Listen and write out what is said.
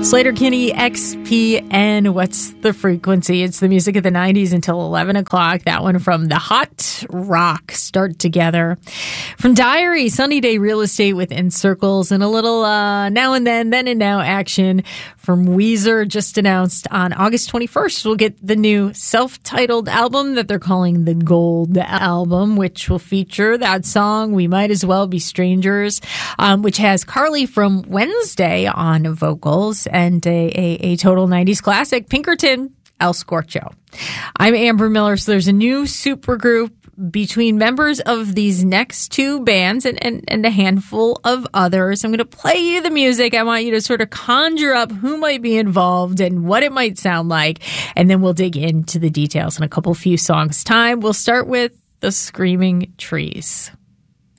Sleater-Kinney, XPN, What's the Frequency? It's the music of the 90s until 11 o'clock. That one from the Hot Rock, Start Together. From Diary, Sunny Day Real Estate within Circles, and a little now and then and now action from Weezer, just announced on August 21st. We'll get the new self-titled album that they're calling the Gold Album, which will feature that song, We Might As Well Be Strangers, which has Carly from Wednesday on vocals, and a total 90s classic, Pinkerton, El Scorcho. I'm Amber Miller. So there's a new supergroup between members of these next two bands and a handful of others. I'm going to play you the music. I want you to sort of conjure up who might be involved and what it might sound like, and then we'll dig into the details in a few songs' time. We'll start with The Screaming Trees.